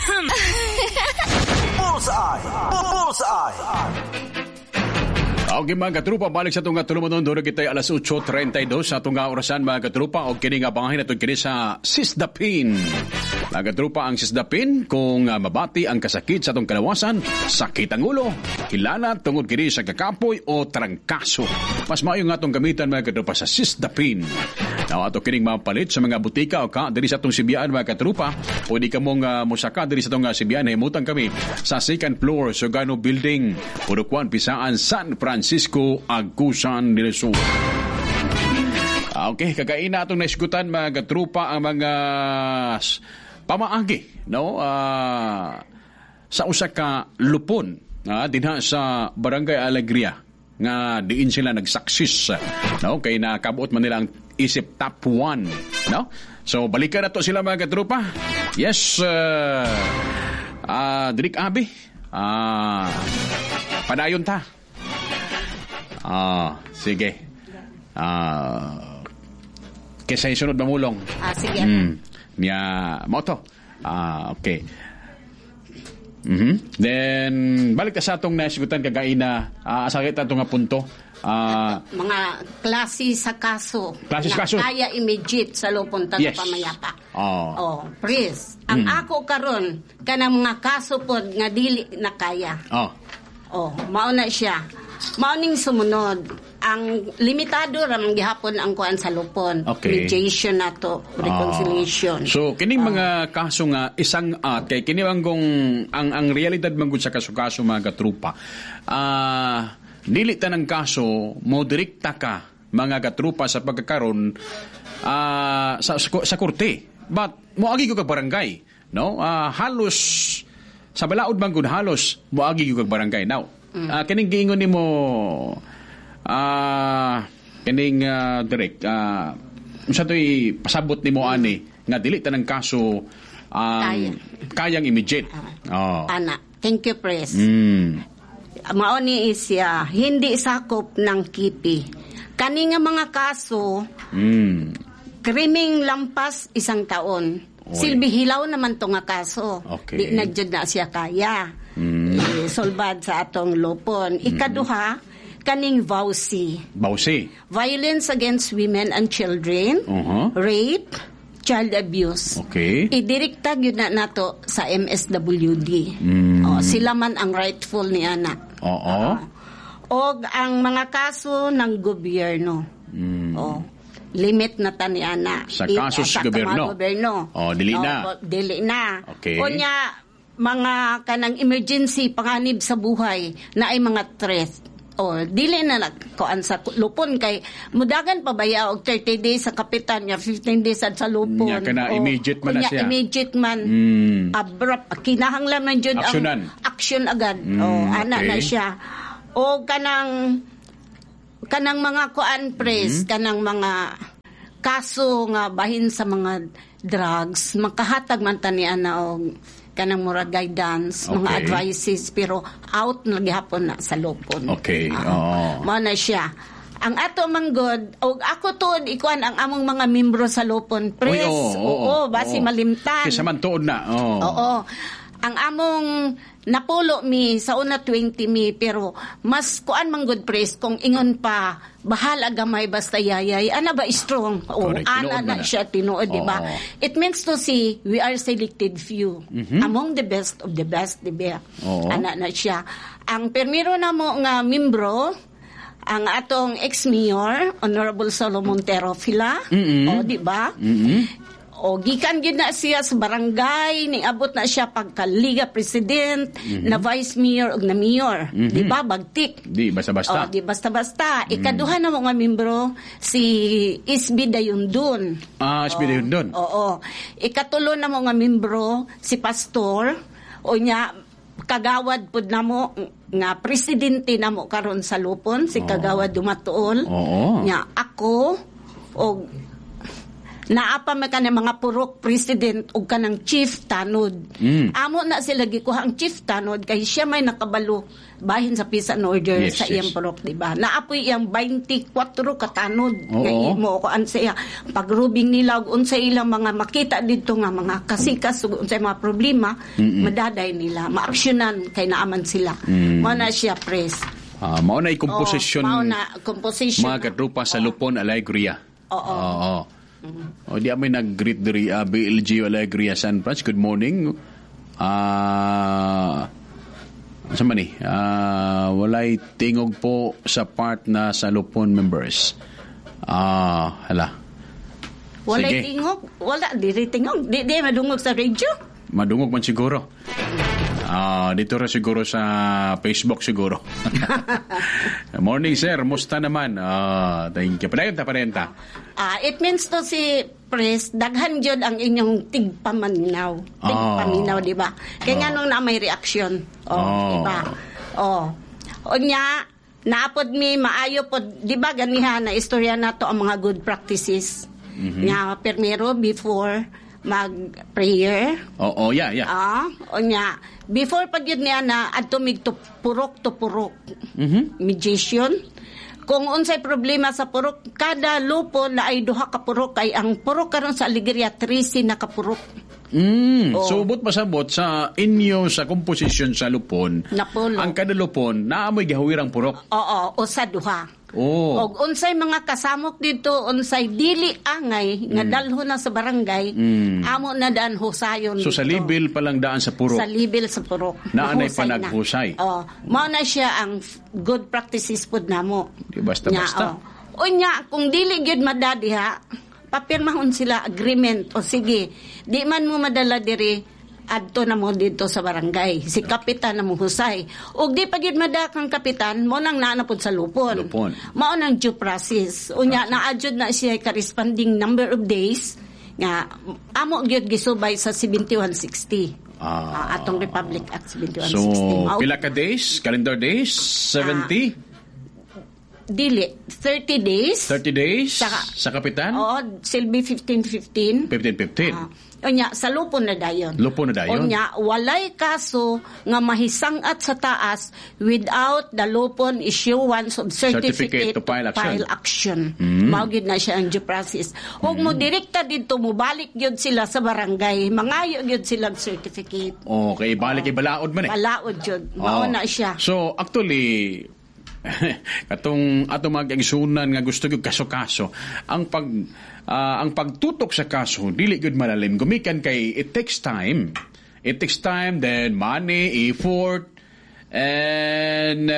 Bullseye! Bullseye! Okay mga katrupa, balik sa itong tulumanon, doon kita alas 8.32 sa itong orasan mga katrupa, o kini nga bangahin at kini sa Sisdapin. Mga katrupa, ang Sisdapin, kung mabati ang kasakit sa itong kalawasan, sakit ang ulo, kilala tungod kini sa kakapoy o trangkaso. Mas maayo nga itong gamitan mga katrupa sa Sisdapin. Now, ato kining mapalit sa mga butika o ka, diri sa itong Sibiyaan mga katrupa, pwede ka mong musaka diri sa itong Sibiyaan, himutan kami sa second floor, Sogano Building, Purukuan, Pisaan, San Francisco, Agusan del Sur. Okay, kagain na itong naisgutan mga katrupa ang mga pamaagi, no? Sa usa ka lupon, dinha sa Barangay Alegria, nga diin sila nagsaksis, no? Kay nakabuot man nila ang isip top 1, no? So balikan na to sila mga katrupa. Yes, Dirik Abi, padayon ta. Sige. Kesa isunod mamulong. Sige. Niya mo to. Okay. Then balik ka sa atong nasigutan kagaina, sakit atong nga punto. Mga klase sa kaso na kaso kaya immediate sa lupon taga pamayapa. Please. Ang ako karon kanang mga kaso pod nga dili na kaya. Mao na siya. Mauning sumunod, ang limitado ramang gihapon ang kuan sa lupon. Mediation na to, reconciliation. So kining mga kaso nga isang kay kini ang realidad mangud sa kaso-kaso mga katrupa. Dili tanang kaso mo direkta ka mga katrupa sa pagkakaron sa korte. But moagi ko kag barangay, no? Halos sa balaod mangud halos moagi ko kag barangay now. Kining giingon nimo kining direct unsa toy pasabot nimo ani nga dili tanang kaso kayang immediate. Ana, thank you Pres. Mao ni isya hindi sakop ng kipi. Kani nga mga kaso krimeng lampas 1 taon. Silbi hilaw naman to nga kaso. Di na jud na siya kaya. Solbad sa atong lupon. Ikaduha, kaning VAUSI. Violence Against Women and Children, rape, child abuse. Idirekta gyud na nato sa MSWD. Sila man ang rightful ni ana. Og ang mga kaso ng gobyerno. Limit na ta ni ana. Sa kaso sa gobyerno. Dili na. Dili na. Unya mga kanang emergency panganib sa buhay na ay mga threat. Dili na kuan sa lupon kay mudagan pa baya og 30 days sa kapitan nga 15 days sa lupon. Kana immediate man na siya. Immediate man. Abrupt kinahanglan man jud ang action agad. Ana na siya. O kanang mga kuan Pres, kanang mga kaso nga bahin sa mga drugs, makahatag man ta ni ana og kanang mura guidance, mga advices, pero out na gihapon na sa lupon. Mao na siya. Ang ato manggod, og ako tuod ikuan ang among mga membro sa lupon Pres. Basi malimtan. Kisa man tuod na. Ang among napulo mi sa una 20 mi pero mas kuan manggod Pres kung ingon pa bahala gamay basta yayay ana ba strong ana na siya tinuod di ba? It means to see we are selected few among the best of the best di ba? Ana na siya ang permiro namo nga membro ang atong ex-mayor Honorable Solomon Terofila di ba? Gikan gid na siya sa barangay, niabot na siya pagka-liga president, na vice mayor ug na mayor. Di ba bagtik? Di basta-basta. Di basta-basta. Ikaduha na mga membro si Isbi Dayundon. Isbi Dayundon. Ikatulo na mga membro si pastor o nya kagawad pud namo nga presidente namo karon sa lupon si kagawad Dumatuol. Nya ako og naapa man ka ng mga purok president o kanang chief tanod. Amo na sila gikuha ang chief tanod kay siya may nakabalo bahin sa peace and order sa iyang purok, di ba? Naapoy iyang 24 katanod. Kay mo ko ansa pagrubing nila ug unsay ilang mga makita dito nga mga kasikas ug unsay mga problema, madaday nila, maaksyonan kay naaman sila. Mao na siya press. Mao na composition. Mao na composition. Mga katrupa sa Lupon Alegria. Oo. Di may nag-greet diri BLG Alegria San Francisco. Good morning. Sa man ni? Walay tingog po sa part na sa Lupon members. Hala. Walay tingog? Wala, diri tingog. Di madungog sa radio? Madungog man siguro. Dito rin siguro sa Facebook siguro. Morning sir, musta naman? Thank you. Parenta. It means to si Pres, daghan jud ang inyong tigpaminaw. Tigpaminaw, di ba? Kaya nga nung na may reaction. Di ba? O nya, naapod mi maayo po, di ba ganiha na istorya na to ang mga good practices. Nga, primero, before mag-prayer. Yeah. O nya, before pag yun niya na atumig to purok, mediation. Kung unsay problema sa purok, kada lupon na ay duha ka purok, kay ang purok karon sa Alegria 13 na ka purok. Subot pasabot sa inyo sa composition sa Lupon. Napulo. Ang kada Lupon naamoy gahawirang purok. Oo, o sa duha. Og unsay mga kasamok dito, unsay dili angay nga dalho na sa barangay, amo na daan husayon. So sa libil pa lang daan sa purok. Sa libil sa purok. Naanay pa naghusay. Mao na siya ang good practices pud namo. Di basta-basta. Unya kung dili gyud madadiha, papirmahon sila agreement o sige, di man mo madala diri adto na mo dito sa barangay. Si kapitan na mo husay. Ug di pagid madakang kapitan, mo nang naanapod sa Lupon. Mao nang due process. Unya na-adjud na siya corresponding number of days nga amo gyud gisubay sa 7160. Atong Republic Act 7160. So, pila ka days? Calendar days? 70? Dili. 30 days. 30 days? Sa kapitan? Oo. Silbi 15-15. 15-15. Onya, sa Lupon na dayon. Lupon na dayon? Onya, walay kaso nga mahisangat sa taas without the Lupon issuance of certificate to file action. Maugid na siya ang due process. Huwag mo direkta dito, mo balik yun sila sa barangay. Mangayo yun silang certificate. Okay, balik balaod man eh. Balaod yun. Mauna siya. So, actually, atong mag-igsunan nga gusto gyud kaso-kaso ang pagtutok sa kaso dili gyud malalim gumikan kay it takes time then money, effort, and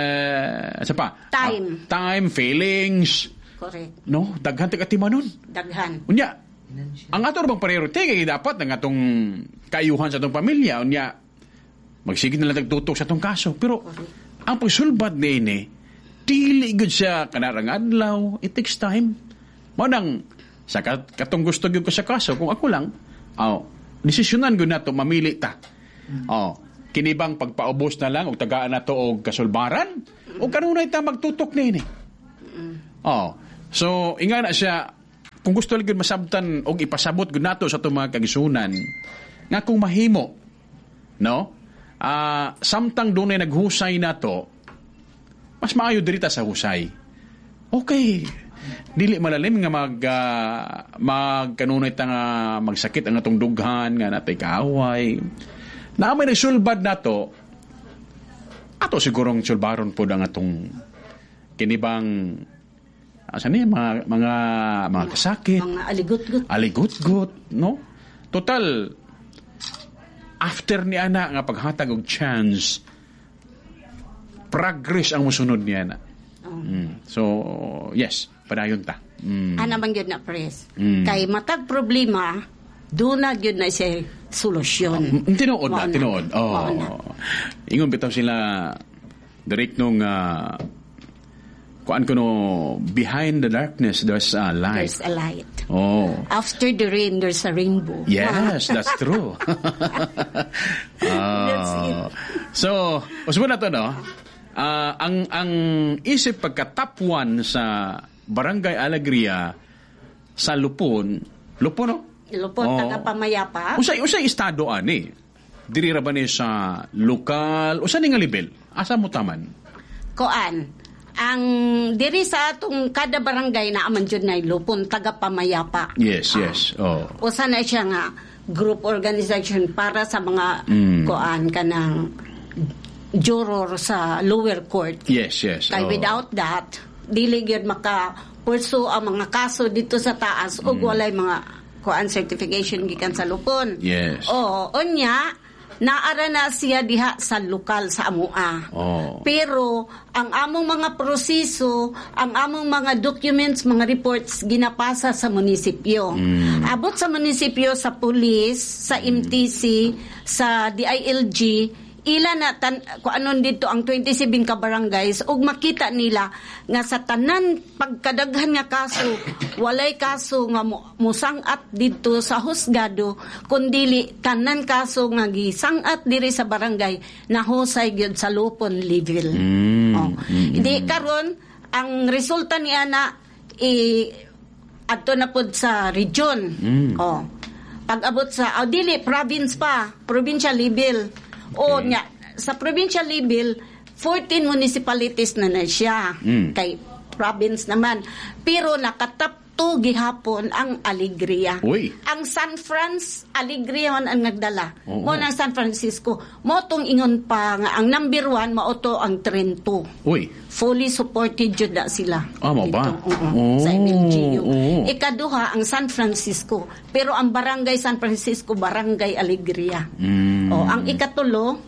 time, feelings. Correct. No, daghan tigatimanon. Daghan. Unya, ang ato bang priority kay dapat ang atong kaayuhan sa atong pamilya. Unya, magsige na lang tagtutok sa atong kaso. Pero ang pagsulbad ni dili gud siya kanarang adlaw. It takes time. Manang sa katong gusto gyud ko sa kaso kung ako lang, desisyonan gyud nato mamili ta. Kinibang pagpaubos na lang og tagaan nato og kasulbaran o kanunay ta magtutok niini. So inga na siya kung gusto gyud masabtan og ipasabot gyud nato sa atong mga kagisunan nga kung mahimo, no? Samtang doon ay naghusay na to, mas maayo dirita sa husay. Okay. Dili malalim nga magkanunay ta nga magsakit ang atong dughan nga natay kaaway. Na may nagsulbad na to, ato sigurong sulbaron po ang atong kinibang mga kasakit. Mga aligot-gut. Aligot-gut, no? Total, after ni ana nga paghatag og chance, progress ang musunod ni ana. So, yes, padayon ta. Ana man gyud na press. Kay matag problema, do na gyud na siya solusyon. Tinuod. Ingon bitaw sila direct nung kuan kuno behind the darkness there's a light. There's a light. After the rain there's a rainbow. Yes, that's true. That's it. So, usbon na to, no? Ang isip pagka top 1 sa Barangay Alegria sa Lupon Lupon, no? Lupon, taga-pamayapa. Usay estado ani. Diri ra ba ni sa lokal, usa ni nga level? Asa mo taman? Koan, ang diri sa atong kada barangay na aman jud nay lupon taga-pamayapa. Yes. Usa na siya nga group organization para sa mga koan kanang juror sa lower court. Yes. Kay without that, dili gyud maka-pursue ang mga kaso dito sa taas ug walay mga kuan certification gikan sa lupon. Yes. Unya naara na siya diha sa lokal sa amua. Pero ang among mga proseso, ang among mga documents, mga reports ginapasa sa munisipyo. Abot sa munisipyo, sa pulis, sa MTC, sa DILG, ila na kuanon dito ang 27 ka barangays ug makita nila nga sa tanan pagkadaghan nga kaso walay kaso nga musangat dito sa husgado kundili tanan kaso nga gisangat diri sa barangay nahusay gyud sa lupon level. Di karon ang resulta ni ana adto na pud sa region. Pag-abot sa dili province pa, provincial level. Nya, sa provincial level, 14 municipalities na siya. Kay province naman. Pero nakatap 2 gihapon ang Alegria. Ang San Francisco, Alegria man ang nagdala. Mo ng San Francisco. Mo tong ingon pa nga ang number 1 mauto ang Trento. Fully supported jud na sila. Mo ba? Sa MLGU. Ikaduha ang San Francisco. Pero ang barangay San Francisco, barangay Alegria. Ang ikatulo,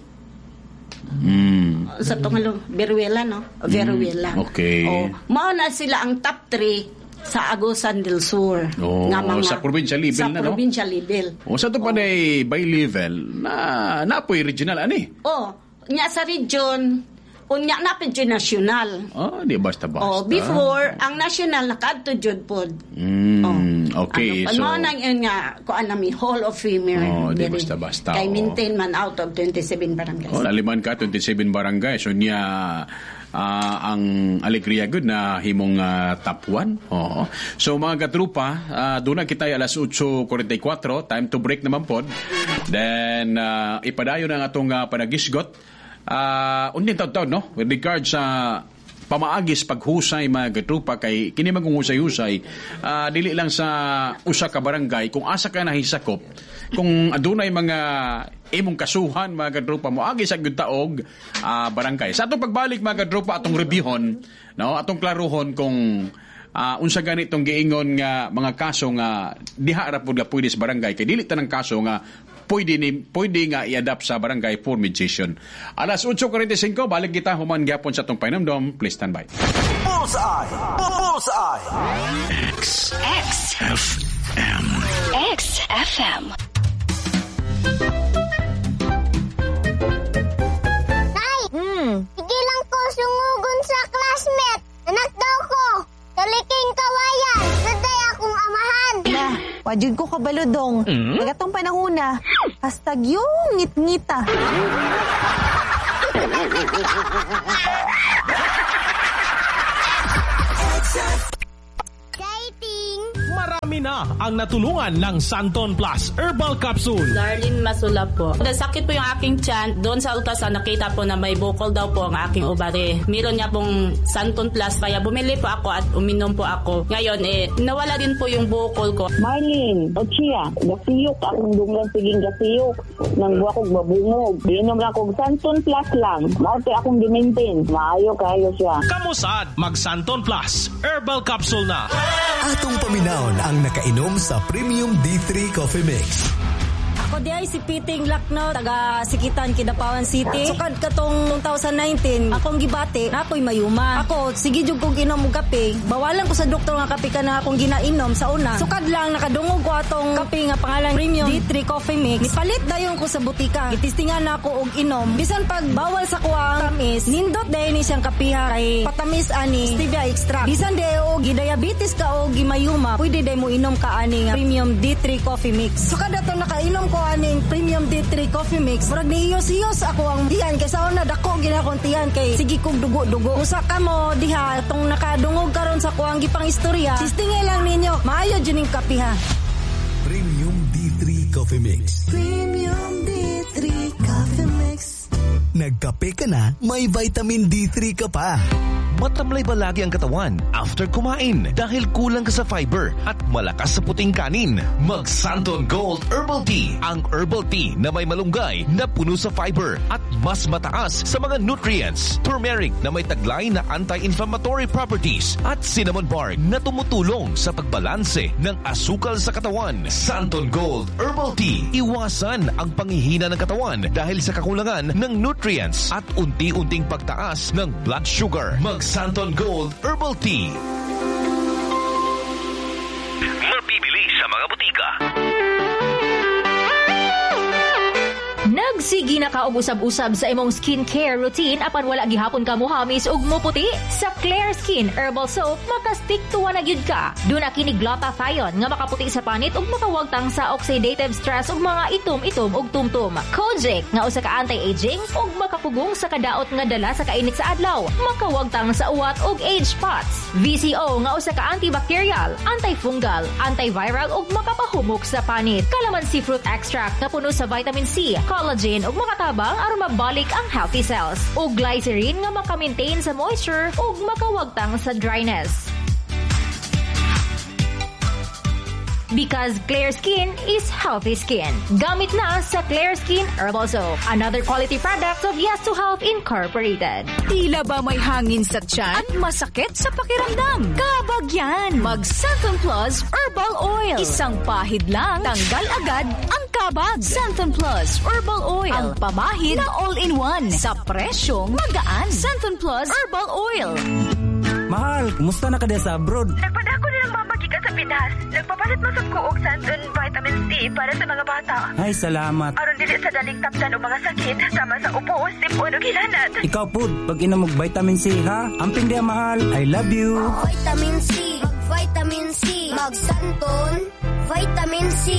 sa tungalo, Veruela, no? Veruela. Okay. Mao na sila ang top 3 sa Agusan del Sur. Nga mga, sa provincial level na, no? Sa provincial level. Sa ito pa na by level, na po regional, ani? Nya sa region, unya na po dyan national. Di basta-basta. Before, ang national nakadto dyan po. Okay. Ano nang yun nga, kuan nami, Hall of Fame. Di basta-basta. Kay maintain man out of 27 barangays. Laliman ka, 27 barangay. So niya, ang Alegria good na himong top 1. So mga katrupa, doon na kita alas 8:44. Time to break naman po. Then, ipadayo na atong panagisgot. Unin taon, no? With regard sa pamaagis paghusay mga katrupa kay kini magong husay-husay dili lang sa usa ka barangay kung asa ka nahisakop kung adunay mga imong kasuhan mga katrupa mo agi sa gyud taog barangay sa atong pagbalik mga katrupa atong reviewon no atong klaruhon kung unsa ganitong giingon nga mga kaso nga diha ra pud pwede sa barangay kay dili tanang kaso nga pwede nga i-adapt sa barangay for mediation. Alas 8:45, balik kita human gyapon sa atong painumdom. Please stand by. Bullseye! XFM. XFM. Nay! Sige lang ko sungugon sa classmate. Anak daw ko. Taliking kawayan. Naday akong amahan. Wajud ko kabaludong. Nagatong panahuna. Hastag yung ngit-ngita. Marami na ang natulungan ng Santon Plus Herbal Capsule. Darlene Masula po. Nasakit po yung aking tiyan. Doon sa ultrasound nakita po na may bukol daw po ang aking ovary. Meron niya pong Santon Plus kaya bumili po ako at uminom po ako. Ngayon nawala din po yung bukol ko. Marlene, Ochia, gasiyok akong dungan siging gasiyok. Nang buwa kong babungog. Inom lang kong Santon Plus lang. Maute akong dimaintain. Maayo kayo siya. Kamusad, mag Santon Plus Herbal Capsule na. Atong paminaw ang nakainom sa Premium D3 Coffee Mix. Ako di ay si Piting Lakno, taga Sikitan, Kidapawan City. Sukad katong 2019, akong gibati, na ako'y mayuma. Ako, sige jug kong inom og kape. Bawalan ko sa doktor nga kape ka na akong ginainom sa una. Sukad lang, nakadungog ko atong kape nga pangalan Premium D3 Coffee Mix. Nipalit dayon ko sa butika. Itistingan na ako og inom. Bisan pag bawal sa kuwang tamis, nindot dayon ni siyang kapiha kay patamis ani stevia extract. Bisan dayo og diabetes ka o gimayuma, pwede day mo inom ka ani nga Premium D3 Coffee Mix. Sukad ato nakainom ko aning Premium D3 Coffee Mix. Murag nihiyos-hiyos ako ang diyan kay sa una dako ginakon tiyan kay sige kog dugo-dugo. Usa ka mo diha tong nakadungog karon sa kuang gipang istorya. Sistingay lang ninyo. Maayo jud ning kapiha. Coffee Mix. Premium D3 Coffee Mix. Nagkape ka na, may vitamin D3 ka pa. Matamlay ba lagi ang katawan after kumain dahil kulang ka sa fiber at malakas sa puting kanin? Mag Santon Gold Herbal Tea. Ang herbal tea na may malunggay na puno sa fiber at mas mataas sa mga nutrients. Turmeric na may taglay na anti-inflammatory properties at cinnamon bark na tumutulong sa pagbalanse ng asukal sa katawan. Santon Gold Herbal Tea. Iwasan ang panghihina ng katawan dahil sa kakulangan ng nutrients at unti-unting pagtaas ng blood sugar. Mag Santon Gold Herbal Tea. Mabibili sa mga butika. Nagsigi na ka og usab-usab sa imong skincare routine apan wala gihapon ka muhamis ug muputi? Sa Claire Skin Herbal Soap, makastick tuwa na gyud ka. Doon na kini glutathione nga makaputi sa panit ug makawagtang sa oxidative stress ug mga itom-itom ug tumtum. Kojic nga usa ka anti-aging ug makapugong sa kadaot nga dala sa kainit sa adlaw. Makawagtang sa uwat ug age spots. VCO nga usa ka antibacterial, antifungal, antiviral ug makapahumok sa panit. Calamansi fruit extract nga puno sa vitamin C, collagen ug makatabang aron mabalik ang healthy cells. Ug glycerin nga maka-maintain sa moisture ug makawagtang sa dryness. Because Claire Skin is healthy skin. Gamit na sa Claire Skin Herbal Soap. Another quality product of Yes to Health Incorporated. Tila ba may hangin sa tiyan at masakit sa pakiramdam? Kabag yan! Mag Santon Plus Herbal Oil. Isang pahid lang, tanggal agad ang kabag. Santon Plus Herbal Oil. Ang pamahid na all-in-one. Sa presyong magaan. Santon Plus Herbal Oil. Mahal, kumusta na ka sa abroad? Nagpadako na lang mapagikan sa Pinas. Nagpapalit masab ko og Santon Vitamin C para sa mga bata. Ay, salamat. Aron dili sa daling tapdan o mga sakit, sama sa upo, sipon o kilanat. Ikaw po, pag inamog Vitamin C, ha? Amping diya, mahal. I love you. Vitamin C. Vitamin C. Mag Santon Vitamin C.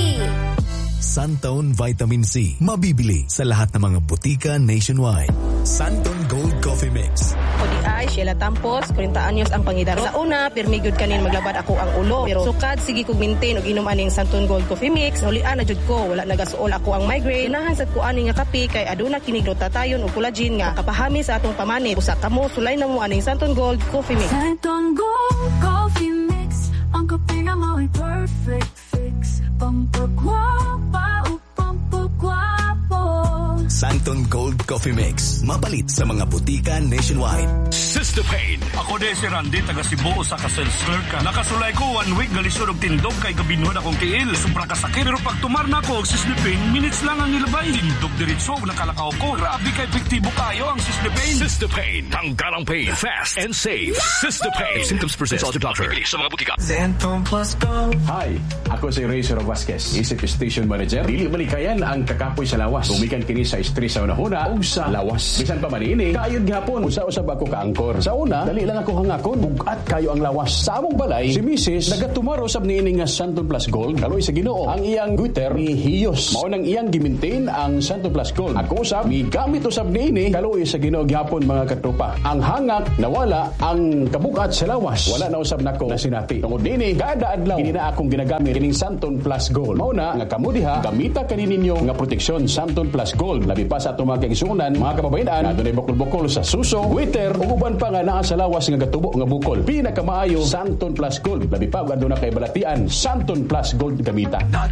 Santon Vitamin C. Mabibili sa lahat ng mga butika nationwide. Santon Gold Coffee Mix. O di ay, Sheila Tampos, 40 anyos ang pangidaro. Sa una, pirmigod kanin maglabad ako ang ulo. Pero sukad, sige kong maintain og inom aning Santon Gold Coffee Mix. Naulian na jud ko, wala nagasuol ako ang migraine. Unahan sad ko aning nga kape kay aduna kini glutathione ug collagen nga kapahami sa atong pamanit. Usa kamo sulay na mo aning Santon Gold Coffee Mix. Santon Gold Coffee Mix. Ang kape na mo ay perfect fix. Pampagwapa o pampagwapo. Santon Gold Coffee Mix. Mapalit sa mga butika nationwide. Sister Pain. Ako din si Randy, taga Cebu sa Kaselsker ka. Nakasulay ko 1 week galisod og tindog kay gabinuhan akong tiil. Sobra kasakit. Pero pag tumar na ako og Sister Pain, minutes lang ang nilabay. Tindog diretso, nakalakaw ko. Grabe kay epektibo kayo ang Sister Pain. Sister Pain. Tanggal ang pain. Fast and safe. Sister Pain. Symptoms persist. Consult your doctor. Sa mga butika. Santon Plus Go. Hi, ako si Razor Vasquez. Isip Station Manager. Dili malikayan ang kakapoy sa lawas. Umikan kini sa stress sa unahuna o sa lawas. Bisan pa manini, kaayod gihapon. Usa-usab ako kaangkor. Sa una, dali lang ako hangakon. Bugat kayo ang lawas. Sa among balay, si Mrs. nagatumaro sab niini nga Santon Plus Gold. Kaloy sa Ginoo, ang iyang Twitter hiyos. Mao nang iyang gimaintain ang Santon Plus Gold. Ako usab, migamit usab niini kaloy sa Ginoo gihapon mga katropa. Ang hangak nawala, ang kabugat sa lawas. Wala na usab nako na sinati. Tungod dinhi, kada adlaw kini na akong ginagamit kining Santon Plus Gold. Mao na nga kamo diha gamita kani ninyo nga proteksyon Santon Plus Gold. Labi pa sa atong mga kaigsuonan, mga kababayan, adunay bukol-bukol sa suso, Twitter, ug uban pa nga naa sa lawas nga gatubo nga bukol. Pinakamaayo Santon Plus Gold. Labi pa aduna kay balatian Santon Plus Gold gamita.